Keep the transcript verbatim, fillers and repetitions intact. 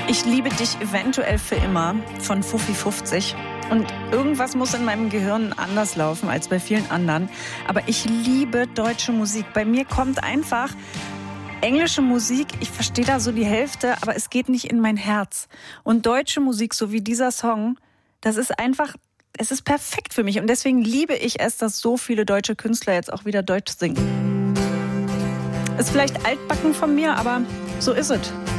Ich liebe dich eventuell für immer von Fuffi fünfzig. Und irgendwas muss in meinem Gehirn anders laufen als bei vielen anderen. Aber ich liebe deutsche Musik. Bei mir kommt einfach englische Musik, ich verstehe da so die Hälfte, aber es geht nicht in mein Herz. Und deutsche Musik, so wie dieser Song, das ist einfach, es ist perfekt für mich. Und deswegen liebe ich es, dass so viele deutsche Künstler jetzt auch wieder Deutsch singen. Ist vielleicht altbacken von mir, aber so ist es.